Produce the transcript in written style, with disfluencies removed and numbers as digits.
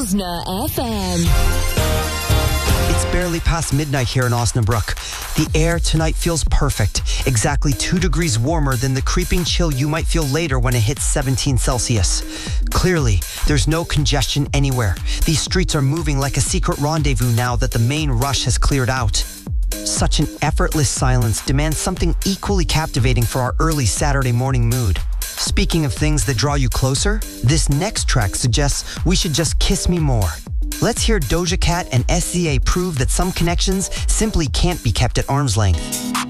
Osna FM. It's barely past midnight here in Osnabrück. The air tonight feels perfect, exactly 2 degrees warmer than the creeping chill you might feel later when it hits 17 Celsius. Clearly, there's no congestion anywhere. These streets are moving like a secret rendezvous now that the main rush has cleared out. Such an effortless silence demands something equally captivating for our early Saturday morning mood. Speaking of things that draw you closer, this next track suggests we should just kiss me more. Let's hear Doja Cat and SZA prove that some connections simply can't be kept at arm's length.